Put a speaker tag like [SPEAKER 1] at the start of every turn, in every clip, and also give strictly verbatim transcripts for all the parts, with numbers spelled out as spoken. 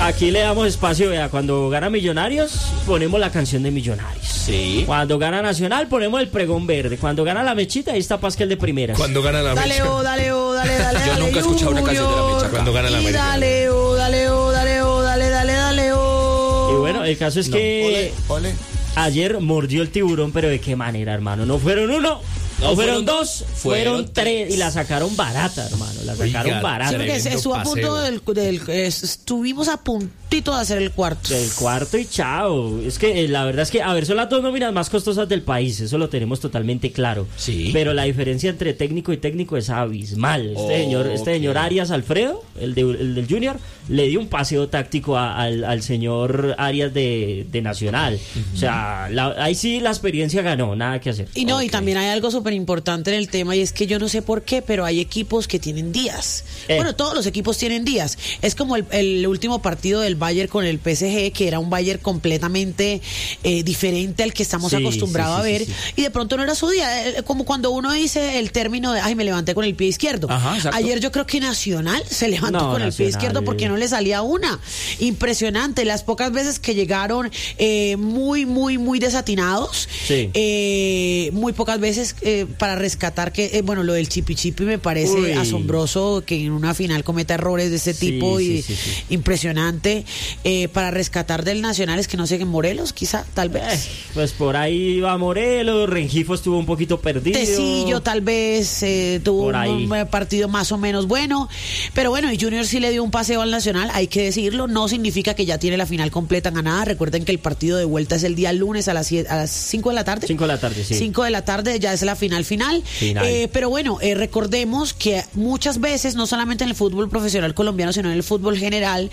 [SPEAKER 1] Aquí le damos espacio, vea, cuando gana Millonarios, ponemos la canción de Millonarios.
[SPEAKER 2] Sí.
[SPEAKER 1] Cuando gana Nacional, ponemos el pregón verde. Cuando gana la mechita, ahí está Pascal de primeras.
[SPEAKER 3] Cuando gana la
[SPEAKER 4] Dale,
[SPEAKER 3] mecha.
[SPEAKER 4] oh, dale, oh, dale, dale,
[SPEAKER 2] Yo
[SPEAKER 4] dale,
[SPEAKER 2] nunca he escuchado una canción de la mecha.
[SPEAKER 3] Cuando gana la
[SPEAKER 4] Y
[SPEAKER 3] América.
[SPEAKER 4] dale, oh, dale, oh, dale, oh, dale, dale, dale, oh.
[SPEAKER 1] Y bueno, el caso es que
[SPEAKER 5] Ole, ole.
[SPEAKER 1] ayer mordió el tiburón, pero ¿de qué manera, hermano? No fueron uno, no,
[SPEAKER 2] No
[SPEAKER 1] fueron
[SPEAKER 2] fueron
[SPEAKER 1] dos,
[SPEAKER 2] dos,
[SPEAKER 1] fueron
[SPEAKER 2] fueron
[SPEAKER 1] tres.
[SPEAKER 2] tres.
[SPEAKER 1] Y la sacaron barata, hermano. La sacaron
[SPEAKER 3] Oiga,
[SPEAKER 1] barata.
[SPEAKER 4] Sí, porque
[SPEAKER 3] tremendo
[SPEAKER 4] estuvo a punto
[SPEAKER 3] paseo.
[SPEAKER 4] del, del es- estuvimos a puntito de hacer el cuarto.
[SPEAKER 1] Del cuarto y chao. Es que eh, la verdad es que, a ver, son las dos nóminas más costosas del país, eso lo tenemos totalmente claro.
[SPEAKER 2] Sí.
[SPEAKER 1] Pero la diferencia entre técnico y técnico es abismal. Este,
[SPEAKER 2] Oh,
[SPEAKER 1] señor, este
[SPEAKER 2] ok.
[SPEAKER 1] señor Arias Alfredo, el, de- el del Junior, le dio un paseo táctico a- al, al señor Arias de, de Nacional. O sea, la- ahí sí la experiencia ganó, nada que hacer.
[SPEAKER 4] Y no, y
[SPEAKER 2] Ok.
[SPEAKER 4] también hay algo súper importante en el tema, y es que yo no sé por qué, pero hay equipos que tienen días.
[SPEAKER 1] Eh.
[SPEAKER 4] Bueno, todos los equipos tienen días. Es como el, el último partido del Bayern con el P S G, que era un Bayern completamente eh, diferente al que estamos
[SPEAKER 1] Sí,
[SPEAKER 4] acostumbrados
[SPEAKER 1] sí, sí,
[SPEAKER 4] a ver,
[SPEAKER 1] sí,
[SPEAKER 4] y de pronto no era su día. Eh, Como cuando uno dice el término de, ay, me levanté con el pie izquierdo.
[SPEAKER 2] Ajá, exacto.
[SPEAKER 4] Ayer yo creo que Nacional se levantó
[SPEAKER 1] No,
[SPEAKER 4] con el pie
[SPEAKER 1] Nacional,
[SPEAKER 4] izquierdo porque
[SPEAKER 1] eh.
[SPEAKER 4] no le salía una. Impresionante. Las pocas veces que llegaron eh, muy, muy, muy desatinados.
[SPEAKER 1] Sí.
[SPEAKER 4] Eh, muy pocas veces eh, para rescatar que, eh, bueno, lo del chipi chipi me parece
[SPEAKER 1] Uy.
[SPEAKER 4] asombroso que en una final cometa errores de este
[SPEAKER 1] Sí,
[SPEAKER 4] tipo y
[SPEAKER 1] sí, sí, sí.
[SPEAKER 4] impresionante. Eh, para rescatar del Nacional es que no sé, en Morelos, quizá, tal
[SPEAKER 1] Eh,
[SPEAKER 4] vez.
[SPEAKER 1] pues por ahí va Morelos, Rengifo estuvo un poquito perdido.
[SPEAKER 4] Tecillo tal vez eh, tuvo
[SPEAKER 1] Por ahí.
[SPEAKER 4] un eh, partido más o menos bueno, pero bueno, y Junior sí le dio un paseo al Nacional, hay que decirlo, no significa que ya tiene la final completa ganada. Recuerden que el partido de vuelta es el día lunes a las siete, a las cinco de la tarde.
[SPEAKER 1] Cinco de la tarde, sí.
[SPEAKER 4] cinco de la tarde ya es la final final.
[SPEAKER 1] Final.
[SPEAKER 4] Eh, pero bueno, eh, recordemos que muchas veces, no solamente en el fútbol profesional colombiano, sino en el fútbol general,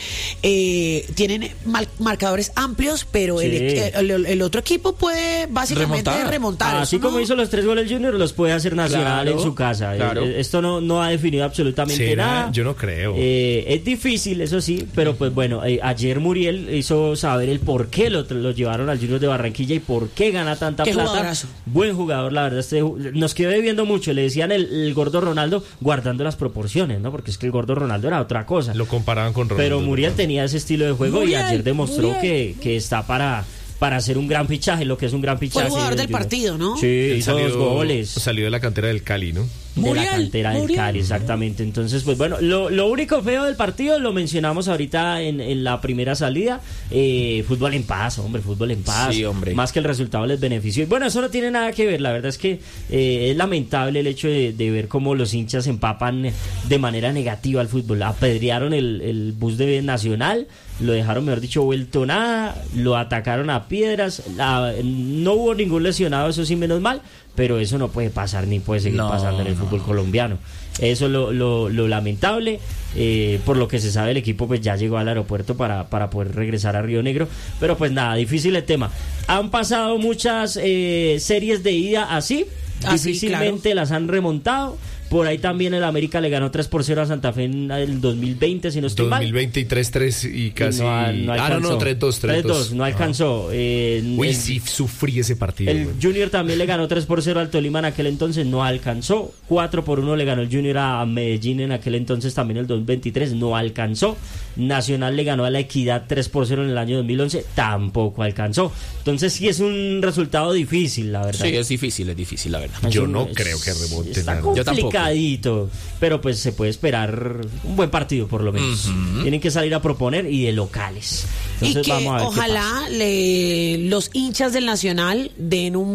[SPEAKER 4] eh, tienen mal- marcadores amplios, pero el,
[SPEAKER 1] Sí.
[SPEAKER 4] el- el otro equipo puede básicamente
[SPEAKER 2] Remontar.
[SPEAKER 4] remontar.
[SPEAKER 1] Así
[SPEAKER 4] Eso no-
[SPEAKER 1] como hizo los tres goles Junior, los puede hacer Nacional
[SPEAKER 2] Claro,
[SPEAKER 1] en su casa.
[SPEAKER 2] claro.
[SPEAKER 1] Eh, Esto no, no ha definido absolutamente
[SPEAKER 3] ¿Será?
[SPEAKER 1] nada.
[SPEAKER 3] Yo no creo.
[SPEAKER 1] Eh, es difícil, eso sí, pero pues bueno, eh, ayer Muriel hizo saber el por qué lo, lo llevaron al Junior de Barranquilla y por qué gana tanta
[SPEAKER 4] Qué
[SPEAKER 1] plata.
[SPEAKER 4] jugadorazo.
[SPEAKER 1] Buen jugador, la verdad. Este, ju- nos quedó debiendo mucho. Le decían el, el gordo Ronaldo guardando las proporciones, ¿no? Porque es que el gordo Ronaldo era otra cosa.
[SPEAKER 3] Lo comparaban con Ronaldo.
[SPEAKER 1] Pero Muriel tenía ese estilo de juego
[SPEAKER 4] Muriel,
[SPEAKER 1] y ayer demostró
[SPEAKER 4] Muriel.
[SPEAKER 1] que, que está para, para hacer un gran fichaje, lo que es un gran fichaje.
[SPEAKER 4] Fue el jugador del
[SPEAKER 1] Junior.
[SPEAKER 4] partido, ¿no?
[SPEAKER 1] Sí,
[SPEAKER 3] Él
[SPEAKER 1] hizo dos goles.
[SPEAKER 3] Salió de la cantera del Cali, ¿no?
[SPEAKER 1] De
[SPEAKER 4] Muriel,
[SPEAKER 1] la cantera del
[SPEAKER 4] Muriel.
[SPEAKER 1] Cali, exactamente. Entonces, pues bueno, lo, lo único feo del partido lo mencionamos ahorita en, en la primera salida. Eh, fútbol en paz, hombre, fútbol en paz.
[SPEAKER 2] Sí, hombre.
[SPEAKER 1] Más que el resultado les benefició. Y bueno, eso no tiene nada que ver. La verdad es que eh, es lamentable el hecho de, de ver cómo los hinchas empapan de manera negativa al fútbol. Apedrearon el, el bus de Nacional, lo dejaron, mejor dicho, vuelto nada, lo atacaron a piedras. La- no hubo ningún lesionado, eso sí, menos mal. Pero eso no puede pasar ni puede seguir
[SPEAKER 2] No,
[SPEAKER 1] pasando en el
[SPEAKER 2] no,
[SPEAKER 1] fútbol
[SPEAKER 2] no.
[SPEAKER 1] colombiano. Eso es lo, lo, lo lamentable. Eh, por lo que se sabe, el equipo pues ya llegó al aeropuerto para, para poder regresar a Río Negro. Pero pues nada, difícil el tema. Han pasado muchas eh, series de ida así.
[SPEAKER 4] Ah, sí,
[SPEAKER 1] Difícilmente las han remontado. Por ahí también el América le ganó tres por cero a Santa Fe en el dos mil veinte, si no estoy mal.
[SPEAKER 3] dos mil veinte y tres tres y casi...
[SPEAKER 1] No, no
[SPEAKER 3] ah, no,
[SPEAKER 1] alcanzó.
[SPEAKER 3] no, tres dos.
[SPEAKER 1] tres dos, no alcanzó. Eh,
[SPEAKER 3] Uy,
[SPEAKER 1] el-
[SPEAKER 3] sí, sufrí ese partido.
[SPEAKER 1] El
[SPEAKER 3] güey.
[SPEAKER 1] Junior también le ganó tres por cero al Tolima en aquel entonces, no alcanzó. cuatro por uno le ganó el Junior a Medellín en aquel entonces, también el dos mil veintitrés, no alcanzó. Nacional le ganó a la Equidad tres por cero en el año dos mil once, tampoco alcanzó. Entonces sí es un resultado difícil, la verdad.
[SPEAKER 2] Sí, es difícil, es difícil, la verdad.
[SPEAKER 1] Es
[SPEAKER 3] Yo
[SPEAKER 1] un-
[SPEAKER 3] no
[SPEAKER 1] es-
[SPEAKER 3] creo que remonten
[SPEAKER 1] Está
[SPEAKER 3] nada.
[SPEAKER 2] Yo tampoco.
[SPEAKER 1] complicadito, pero pues se puede esperar un buen partido por lo menos.
[SPEAKER 2] Ujú.
[SPEAKER 1] Tienen que salir a proponer y de locales. Entonces
[SPEAKER 4] y que
[SPEAKER 1] vamos a ver qué pasa.
[SPEAKER 4] ojalá le, los hinchas del Nacional den un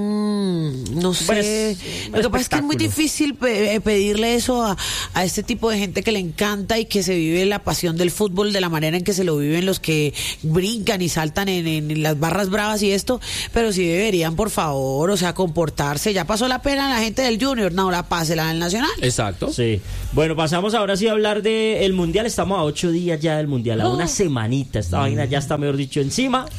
[SPEAKER 4] buen, no sé,
[SPEAKER 1] Buen es-
[SPEAKER 4] lo que pasa es que es muy
[SPEAKER 1] espectáculo.
[SPEAKER 4] difícil pe- eh, pedirle eso a, a este tipo de gente que le encanta y que se vive la pasión del fútbol de la manera en que se lo viven los que brincan y saltan en, en las barras bravas y esto, pero sí deberían, por favor, o sea, comportarse. Ya pasó la pena la gente del Junior, no, ahora pásela del Nacional.
[SPEAKER 2] Exacto.
[SPEAKER 1] Sí. Bueno, pasamos ahora sí a hablar del Mundial. Estamos a ocho días ya del Mundial, a
[SPEAKER 4] Oh.
[SPEAKER 1] una semanita. Esta vaina ya está, mejor dicho, encima.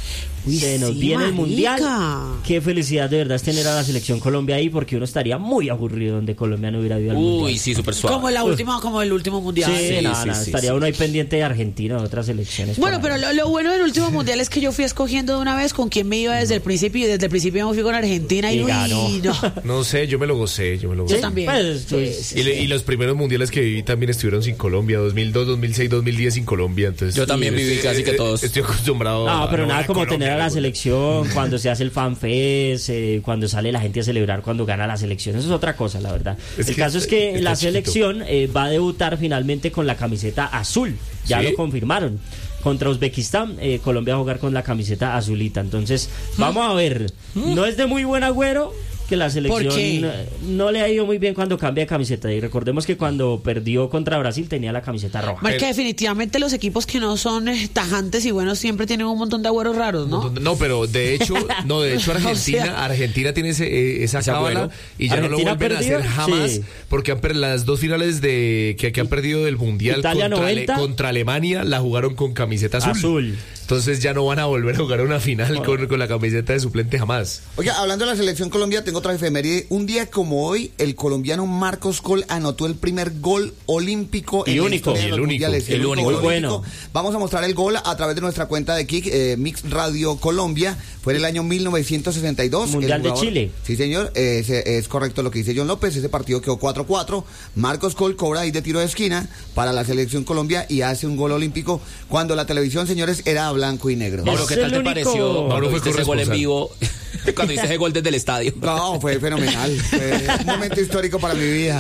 [SPEAKER 4] Uy,
[SPEAKER 1] se nos
[SPEAKER 4] sí,
[SPEAKER 1] viene el
[SPEAKER 4] marica.
[SPEAKER 1] Mundial. Qué felicidad de verdad es tener a la selección Colombia ahí, porque uno estaría muy aburrido donde Colombia no hubiera ido al
[SPEAKER 2] Uy,
[SPEAKER 1] Mundial.
[SPEAKER 2] sí, súper suave.
[SPEAKER 4] Como la última, como el último mundial.
[SPEAKER 1] Sí,
[SPEAKER 2] Sí,
[SPEAKER 1] no,
[SPEAKER 2] sí,
[SPEAKER 1] no,
[SPEAKER 2] sí,
[SPEAKER 1] estaría
[SPEAKER 2] sí.
[SPEAKER 1] uno ahí pendiente de Argentina o de otras elecciones.
[SPEAKER 4] Bueno,
[SPEAKER 1] por
[SPEAKER 4] pero
[SPEAKER 1] ahí.
[SPEAKER 4] lo, lo bueno del último mundial es que yo fui escogiendo de una vez con quién me iba desde el principio, y desde el principio me fui con Argentina y,
[SPEAKER 1] Y
[SPEAKER 4] uy,
[SPEAKER 1] ganó.
[SPEAKER 4] no.
[SPEAKER 3] No sé, yo me lo gocé, yo me lo
[SPEAKER 4] Yo
[SPEAKER 3] gocé.
[SPEAKER 4] también.
[SPEAKER 1] Pues,
[SPEAKER 4] Sí,
[SPEAKER 1] pues,
[SPEAKER 4] sí.
[SPEAKER 3] Y, le- y los primeros mundiales que viví también estuvieron sin Colombia, dos mil dos, dos mil seis, dos mil diez sin Colombia, entonces
[SPEAKER 2] Yo también
[SPEAKER 3] sí,
[SPEAKER 2] viví
[SPEAKER 3] estoy-
[SPEAKER 2] casi que
[SPEAKER 3] eh,
[SPEAKER 2] todos.
[SPEAKER 3] Estoy acostumbrado
[SPEAKER 1] No,
[SPEAKER 3] a
[SPEAKER 1] pero
[SPEAKER 3] no
[SPEAKER 1] nada
[SPEAKER 3] ver
[SPEAKER 1] como
[SPEAKER 3] Colombia,
[SPEAKER 1] tener a la
[SPEAKER 3] güey.
[SPEAKER 1] selección cuando se hace el fanfest, eh, cuando sale la gente a celebrar cuando gana la selección. Eso es otra cosa, la verdad.
[SPEAKER 3] Es
[SPEAKER 1] el
[SPEAKER 3] que
[SPEAKER 1] caso es
[SPEAKER 3] está-
[SPEAKER 1] que
[SPEAKER 3] está
[SPEAKER 1] la
[SPEAKER 3] chiquito.
[SPEAKER 1] selección eh, va a debutar finalmente con la camiseta azul. Ya
[SPEAKER 3] ¿Sí?
[SPEAKER 1] lo confirmaron. Contra Uzbekistán, eh, Colombia va a jugar con la camiseta azulita. Entonces, vamos a ver. No es de muy buen agüero que la selección
[SPEAKER 4] ¿Por qué?
[SPEAKER 1] eh, no le ha ido muy bien cuando cambia de camiseta. Y recordemos que cuando perdió contra Brasil tenía la camiseta roja.
[SPEAKER 4] Marca, definitivamente los equipos que no son eh, tajantes y buenos siempre tienen un montón de agüeros raros, ¿no?
[SPEAKER 3] No, pero de hecho, no, de hecho Argentina,
[SPEAKER 4] O sea-
[SPEAKER 3] Argentina tiene ese, eh, esa
[SPEAKER 2] Ese
[SPEAKER 3] cábala
[SPEAKER 2] agüero.
[SPEAKER 3] y ya no lo
[SPEAKER 1] ¿Argentina ha
[SPEAKER 3] vuelven a hacer
[SPEAKER 1] perdido?
[SPEAKER 3] jamás
[SPEAKER 1] Sí.
[SPEAKER 3] porque han per- las dos finales de que, que han perdido del mundial
[SPEAKER 1] Italia
[SPEAKER 3] contra, Ale-
[SPEAKER 1] noventa.
[SPEAKER 3] contra Alemania la jugaron con camiseta azul.
[SPEAKER 1] Azul.
[SPEAKER 3] Entonces ya no van a volver a jugar una final con, con la camiseta de suplente jamás.
[SPEAKER 5] Oiga, hablando de la selección Colombia, tengo otra efeméride. Un día como hoy, el colombiano Marcos Col anotó el primer gol olímpico
[SPEAKER 1] Y
[SPEAKER 5] en la
[SPEAKER 1] único.
[SPEAKER 5] historia de
[SPEAKER 3] Y
[SPEAKER 5] los
[SPEAKER 3] el único.
[SPEAKER 5] mundiales.
[SPEAKER 2] El único.
[SPEAKER 5] gol
[SPEAKER 1] Muy bueno.
[SPEAKER 5] olímpico. Vamos a mostrar el gol a través de nuestra cuenta de Kik, eh, Mix Radio Colombia. Fue en el año mil novecientos sesenta y dos.
[SPEAKER 1] Mundial
[SPEAKER 5] El
[SPEAKER 1] de
[SPEAKER 5] jugador-
[SPEAKER 1] Chile.
[SPEAKER 5] Sí, señor. eh, ese- es correcto lo que dice John López. Ese partido quedó cuatro cuatro. Marcos Col cobra ahí de tiro de esquina para la selección Colombia y hace un gol olímpico cuando la televisión, señores, era blanco y negro.
[SPEAKER 2] Mauro,
[SPEAKER 1] Es
[SPEAKER 2] ¿qué tal
[SPEAKER 1] el
[SPEAKER 2] te
[SPEAKER 1] único-
[SPEAKER 2] pareció
[SPEAKER 3] Mauro
[SPEAKER 2] cuando
[SPEAKER 3] fue
[SPEAKER 2] viste ese gol en
[SPEAKER 3] corresponsal.
[SPEAKER 2] vivo? Cuando hice ese gol desde el estadio.
[SPEAKER 5] No, fue fenomenal. Fue un momento histórico para mi vida.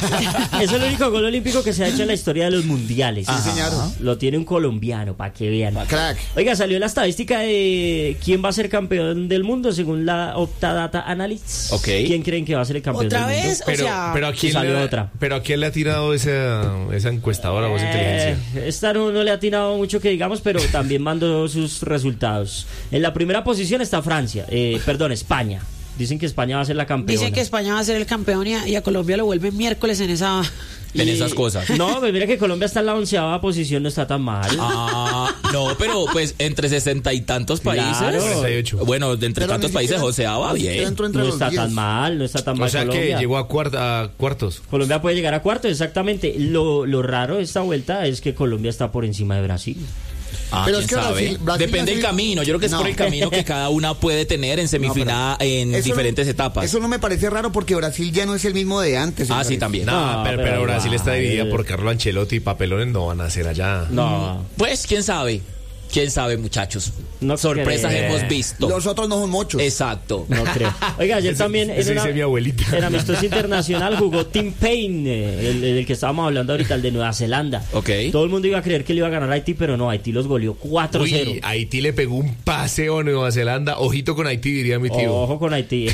[SPEAKER 1] Es el único gol olímpico que se ha hecho en la historia de los mundiales.
[SPEAKER 5] Sí, señor.
[SPEAKER 1] Lo tiene un colombiano, para que vean.
[SPEAKER 5] Crack.
[SPEAKER 1] Oiga, salió la estadística de quién va a ser campeón del mundo según la Optadata Analytics.
[SPEAKER 2] Ok.
[SPEAKER 1] ¿Quién creen que va a ser el campeón
[SPEAKER 4] ¿Otra
[SPEAKER 1] del
[SPEAKER 4] vez?
[SPEAKER 1] mundo?
[SPEAKER 4] O
[SPEAKER 3] Pero,
[SPEAKER 4] sea,
[SPEAKER 3] pero, ¿a quién
[SPEAKER 1] salió
[SPEAKER 3] le, ha-
[SPEAKER 1] otra.
[SPEAKER 3] pero ¿a quién le ha tirado esa, esa encuestadora voz de inteligencia?
[SPEAKER 1] Eh, esta no, no le ha atinado mucho que digamos, pero también mandó sus resultados. En la primera posición está Francia, eh, perdón, España. Dicen que España va a ser la campeona.
[SPEAKER 4] Dicen que España va a ser el campeón y a, y a Colombia lo vuelven miércoles en esa...
[SPEAKER 2] En
[SPEAKER 1] Y-
[SPEAKER 2] esas cosas.
[SPEAKER 1] No, pues mira que Colombia está en la onceava posición, no está tan mal.
[SPEAKER 2] Ah, no, pero pues entre sesenta y tantos países.
[SPEAKER 1] Claro.
[SPEAKER 3] cuarenta y ocho.
[SPEAKER 2] Bueno, de entre
[SPEAKER 5] Pero
[SPEAKER 2] tantos
[SPEAKER 5] ni
[SPEAKER 2] países,
[SPEAKER 5] siquiera-
[SPEAKER 2] José va
[SPEAKER 5] ni siquiera
[SPEAKER 2] bien.
[SPEAKER 5] entró entre
[SPEAKER 1] No
[SPEAKER 5] los
[SPEAKER 1] está
[SPEAKER 5] diez.
[SPEAKER 1] tan mal, no está tan mal
[SPEAKER 3] O sea que
[SPEAKER 1] Colombia.
[SPEAKER 3] llegó a, cuarta, a cuartos.
[SPEAKER 1] Colombia puede llegar a cuarto, exactamente. Lo, lo raro de esta vuelta es que Colombia está por encima de Brasil.
[SPEAKER 2] Ah,
[SPEAKER 5] Pero
[SPEAKER 2] quién
[SPEAKER 5] es que
[SPEAKER 2] sabe.
[SPEAKER 5] Brasil- Brasil
[SPEAKER 2] Depende
[SPEAKER 5] ya
[SPEAKER 2] del
[SPEAKER 5] sí-
[SPEAKER 2] camino. Yo creo que es
[SPEAKER 5] No.
[SPEAKER 2] por el camino que cada una puede tener en semifinal, en
[SPEAKER 5] Eso no-
[SPEAKER 2] diferentes etapas.
[SPEAKER 5] Eso no me parece raro porque Brasil ya no es el mismo de antes.
[SPEAKER 2] Ah,
[SPEAKER 5] señores.
[SPEAKER 2] sí, también.
[SPEAKER 3] No,
[SPEAKER 1] No,
[SPEAKER 3] pero,
[SPEAKER 1] pero
[SPEAKER 3] pero Brasil
[SPEAKER 1] igual.
[SPEAKER 3] está dividida por Carlo Ancelotti y papelones no van a hacer allá.
[SPEAKER 1] No,
[SPEAKER 2] Pues quién sabe. Quién sabe, muchachos.
[SPEAKER 1] No
[SPEAKER 2] Sorpresas
[SPEAKER 1] creo.
[SPEAKER 2] hemos visto.
[SPEAKER 5] Los otros no son muchos.
[SPEAKER 2] Exacto.
[SPEAKER 1] no creo. Oiga, ayer
[SPEAKER 3] Eso-
[SPEAKER 1] también
[SPEAKER 3] eso
[SPEAKER 1] en, una-
[SPEAKER 3] dice mi abuelita.
[SPEAKER 1] en amistoso internacional jugó Tim Payne, eh, el, el que estábamos hablando ahorita, el de Nueva Zelanda.
[SPEAKER 2] Ok.
[SPEAKER 1] Todo el mundo iba a creer que le iba a ganar a Haití, pero no, Haití los goleó cuatro cero.
[SPEAKER 3] Uy, Haití le pegó un paseo a Nueva Zelanda. Ojito con Haití, diría mi tío.
[SPEAKER 1] Ojo con Haití.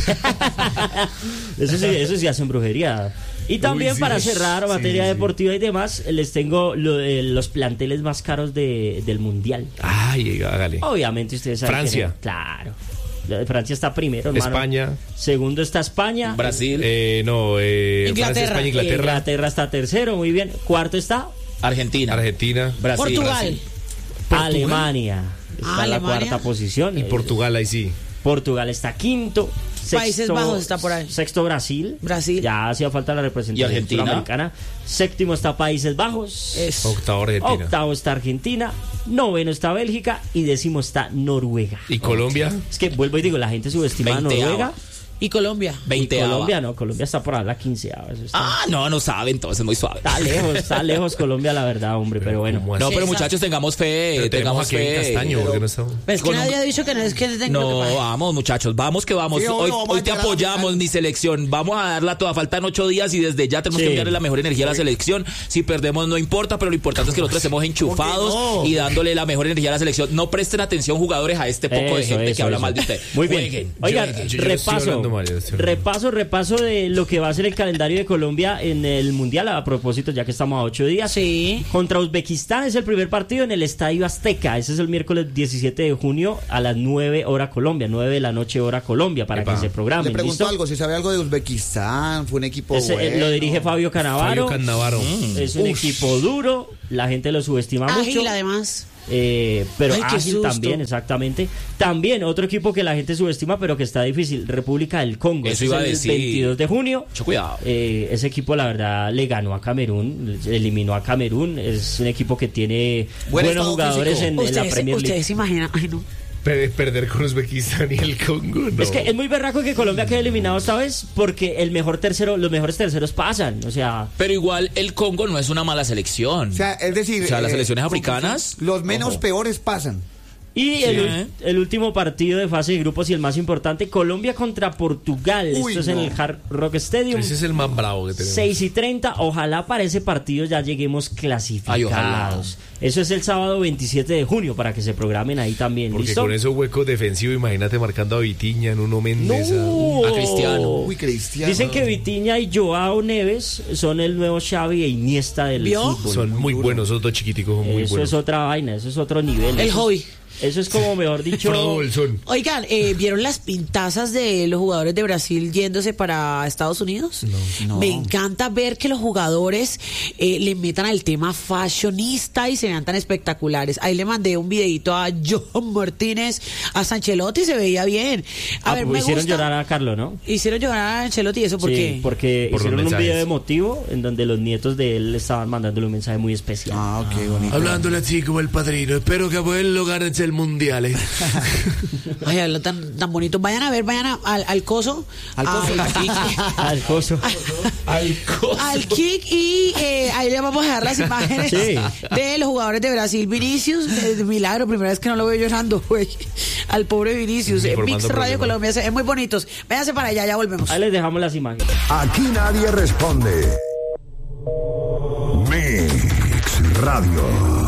[SPEAKER 1] eso sí, eso sí hacen brujería. Y también
[SPEAKER 3] Uy, sí,
[SPEAKER 1] para cerrar
[SPEAKER 3] sí,
[SPEAKER 1] materia
[SPEAKER 3] sí.
[SPEAKER 1] deportiva y demás, les tengo lo- eh, los planteles más caros de, del mundial.
[SPEAKER 3] Ay, hágale.
[SPEAKER 1] Obviamente ustedes saben.
[SPEAKER 3] Francia.
[SPEAKER 1] que- claro. La de Francia está primero, hermano.
[SPEAKER 3] España.
[SPEAKER 1] Segundo está España.
[SPEAKER 2] Brasil,
[SPEAKER 3] Eh, no, eh,
[SPEAKER 4] Inglaterra.
[SPEAKER 3] Francia, España, Inglaterra,
[SPEAKER 1] Inglaterra está tercero, muy bien. Cuarto está
[SPEAKER 2] Argentina,
[SPEAKER 3] Argentina
[SPEAKER 2] Brasil,
[SPEAKER 4] Portugal.
[SPEAKER 2] Brasil.
[SPEAKER 1] Alemania. Está
[SPEAKER 4] Ah,
[SPEAKER 1] en la
[SPEAKER 4] Alemania.
[SPEAKER 1] cuarta posición.
[SPEAKER 3] y
[SPEAKER 1] Eh,
[SPEAKER 3] Portugal, ahí sí.
[SPEAKER 1] Portugal está quinto.
[SPEAKER 4] Países Bajos está por ahí.
[SPEAKER 1] Sexto Brasil.
[SPEAKER 4] Brasil.
[SPEAKER 1] Ya hacía falta la representación
[SPEAKER 2] ¿Y Argentina?
[SPEAKER 1] sudamericana. Séptimo está Países Bajos.
[SPEAKER 4] Es-
[SPEAKER 3] Octavo Argentina.
[SPEAKER 1] Octavo está Argentina. Noveno está Bélgica. Y décimo está Noruega.
[SPEAKER 3] ¿Y Colombia?
[SPEAKER 1] Es que vuelvo y digo, la gente subestima a
[SPEAKER 2] Veinteava.
[SPEAKER 1] Noruega.
[SPEAKER 4] Y Colombia.
[SPEAKER 1] Y
[SPEAKER 2] Veinteava.
[SPEAKER 1] Colombia no, Colombia está por ahí la quinceava. Eso está,
[SPEAKER 2] Ah, no, no sabe, entonces muy suave.
[SPEAKER 1] está lejos, está lejos Colombia, la verdad, hombre. Pero, bueno.
[SPEAKER 3] ¿cómo
[SPEAKER 2] No,
[SPEAKER 3] así?
[SPEAKER 2] pero
[SPEAKER 4] Esa-
[SPEAKER 2] muchachos, tengamos fe,
[SPEAKER 3] Pero tenemos
[SPEAKER 2] tengamos
[SPEAKER 3] a Kevin
[SPEAKER 2] fe.
[SPEAKER 3] Castaño, ¿por qué no estamos?
[SPEAKER 4] Pues que
[SPEAKER 2] Con
[SPEAKER 4] nadie
[SPEAKER 2] un-
[SPEAKER 4] ha dicho que no es que tenga lo que
[SPEAKER 2] No,
[SPEAKER 4] pagar.
[SPEAKER 2] vamos muchachos, vamos que vamos.
[SPEAKER 5] Sí,
[SPEAKER 2] hoy
[SPEAKER 5] obvio, vamos
[SPEAKER 2] hoy
[SPEAKER 5] a
[SPEAKER 2] te
[SPEAKER 5] llegar a la
[SPEAKER 2] apoyamos,
[SPEAKER 5] final.
[SPEAKER 2] mi selección. Vamos a darla toda. Faltan ocho días y desde ya tenemos
[SPEAKER 1] Sí.
[SPEAKER 2] que enviarle la mejor energía a la selección. Si perdemos no importa, pero lo importante es que nosotros estemos enchufados
[SPEAKER 5] ¿Por qué no?
[SPEAKER 2] y dándole la mejor energía a la selección. No presten atención, jugadores, a este poco de
[SPEAKER 1] Eso,
[SPEAKER 2] gente
[SPEAKER 1] eso,
[SPEAKER 2] que habla
[SPEAKER 1] eso.
[SPEAKER 2] mal de usted.
[SPEAKER 1] Muy bien.
[SPEAKER 2] Jueguen,
[SPEAKER 1] Oigan,
[SPEAKER 2] jueguen.
[SPEAKER 3] yo- yo no estoy
[SPEAKER 1] repaso,
[SPEAKER 3] hablando mal, yo estoy hablando
[SPEAKER 1] repaso, repaso de lo que va a ser el calendario de Colombia en el Mundial. A propósito, ya que estamos a ocho días.
[SPEAKER 4] Sí.
[SPEAKER 1] Contra Uzbekistán es el primer partido en el Estadio Azteca. Ese es el miércoles diecisiete de junio a las nueve hora Colombia, nueve de la noche hora Colombia, para
[SPEAKER 3] Epa.
[SPEAKER 1] que se programen.
[SPEAKER 5] Le pregunto
[SPEAKER 1] ¿listo?
[SPEAKER 5] algo, si sabe algo de Uzbekistán, fue un equipo
[SPEAKER 1] Ese, eh,
[SPEAKER 5] bueno.
[SPEAKER 1] lo dirige Fabio Cannavaro.
[SPEAKER 3] Fabio Cannavaro.
[SPEAKER 1] Es un
[SPEAKER 3] Ush.
[SPEAKER 1] equipo duro, la gente lo subestima
[SPEAKER 4] Ágil
[SPEAKER 1] mucho.
[SPEAKER 4] además.
[SPEAKER 1] Eh, pero
[SPEAKER 4] Ay, qué
[SPEAKER 1] ágil
[SPEAKER 4] susto.
[SPEAKER 1] también, exactamente. También otro equipo que la gente subestima, pero que está difícil, República del Congo.
[SPEAKER 2] Eso
[SPEAKER 1] Ese
[SPEAKER 2] iba
[SPEAKER 1] es
[SPEAKER 2] a
[SPEAKER 1] el
[SPEAKER 2] decir.
[SPEAKER 1] veintidós de junio.
[SPEAKER 2] Mucho cuidado.
[SPEAKER 1] Eh, ese equipo, la verdad, le ganó a Camerún, eliminó a Camerún. Es un equipo que tiene
[SPEAKER 5] Buen
[SPEAKER 1] buenos
[SPEAKER 5] estado
[SPEAKER 1] jugadores
[SPEAKER 5] físico.
[SPEAKER 1] en, en la
[SPEAKER 4] Ustedes,
[SPEAKER 1] Premier League.
[SPEAKER 4] ustedes se imaginan, ay no.
[SPEAKER 3] Per- perder con Uzbekistán y el Congo, no.
[SPEAKER 1] Es que es muy berraco que Colombia quede eliminado esta vez porque el mejor tercero, los mejores terceros pasan. O sea,
[SPEAKER 2] Pero igual el Congo no es una mala selección.
[SPEAKER 5] O sea, es decir,
[SPEAKER 2] O sea, las
[SPEAKER 5] eh,
[SPEAKER 2] selecciones africanas,
[SPEAKER 5] los menos
[SPEAKER 2] ojo.
[SPEAKER 5] peores pasan.
[SPEAKER 1] y el,
[SPEAKER 2] Sí.
[SPEAKER 1] ul- el último partido de fase de grupos y el más importante, Colombia contra Portugal.
[SPEAKER 5] Uy,
[SPEAKER 1] Esto es en
[SPEAKER 5] no.
[SPEAKER 1] el Hard Rock Stadium.
[SPEAKER 3] Ese es el más bravo que tenemos.
[SPEAKER 1] seis y treinta, ojalá para ese partido ya lleguemos
[SPEAKER 2] Ay,
[SPEAKER 1] clasificados.
[SPEAKER 2] ojalá.
[SPEAKER 1] Eso es el sábado veintisiete de junio para que se programen ahí también.
[SPEAKER 3] Porque
[SPEAKER 1] ¿Listo?
[SPEAKER 3] con esos huecos defensivos, imagínate marcando a Vitiña, en uno Méndez.
[SPEAKER 1] No.
[SPEAKER 2] A Cristiano.
[SPEAKER 5] Uy, Cristiano.
[SPEAKER 1] Dicen que Vitiña y Joao Neves son el nuevo Xavi e Iniesta del
[SPEAKER 4] ¿Vio?
[SPEAKER 1] fútbol.
[SPEAKER 3] Son muy buenos, esos dos chiquiticos son muy
[SPEAKER 1] Eso
[SPEAKER 3] buenos.
[SPEAKER 1] es otra vaina, eso es otro nivel.
[SPEAKER 4] El
[SPEAKER 1] Eso
[SPEAKER 4] hobby.
[SPEAKER 1] es- Eso es como, mejor dicho...
[SPEAKER 3] Frodo Bolsón.
[SPEAKER 4] Oigan, eh, ¿vieron las pintazas de los jugadores de Brasil yéndose para Estados Unidos?
[SPEAKER 5] No.
[SPEAKER 4] Me encanta ver que los jugadores eh, le metan al tema fashionista y se vean tan espectaculares. Ahí le mandé un videito a John Martínez, a Sanchelotti, se veía bien. A
[SPEAKER 1] Ah,
[SPEAKER 4] ver,
[SPEAKER 1] pues
[SPEAKER 4] me
[SPEAKER 1] hicieron
[SPEAKER 4] gusta.
[SPEAKER 1] llorar a Carlos, ¿no?
[SPEAKER 4] Hicieron llorar a Ancelotti, ¿eso por
[SPEAKER 1] Sí,
[SPEAKER 4] qué?
[SPEAKER 1] porque
[SPEAKER 3] Por los
[SPEAKER 1] hicieron un
[SPEAKER 3] mensajes.
[SPEAKER 1] video emotivo en donde los nietos de él le estaban mandándole un mensaje muy especial.
[SPEAKER 5] Ah, ok, bonito.
[SPEAKER 3] Hablándole así como el padrino, espero que puedan lograr el mundial. eh.
[SPEAKER 4] Ay, habla tan, tan bonito. Vayan a ver, vayan a- al, al coso.
[SPEAKER 5] Al coso.
[SPEAKER 4] Al Kik.
[SPEAKER 1] Al coso.
[SPEAKER 4] Al Kik y eh, ahí le vamos a dejar las imágenes
[SPEAKER 1] Sí.
[SPEAKER 4] de los jugadores de Brasil. Vinicius, eh, milagro, primera vez que no lo veo llorando, güey. Al pobre Vinicius. Eh,
[SPEAKER 3] Informando
[SPEAKER 4] Mix Radio
[SPEAKER 3] problemas.
[SPEAKER 4] Colombia, es muy bonitos. Váyanse para allá, ya volvemos.
[SPEAKER 1] Ahí les dejamos las imágenes.
[SPEAKER 6] Aquí nadie responde. Mix Radio.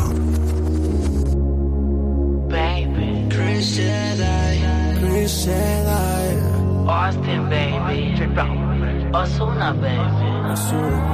[SPEAKER 7] Baby, Chris said I, Chris said I, Austin, baby, Osuna, baby.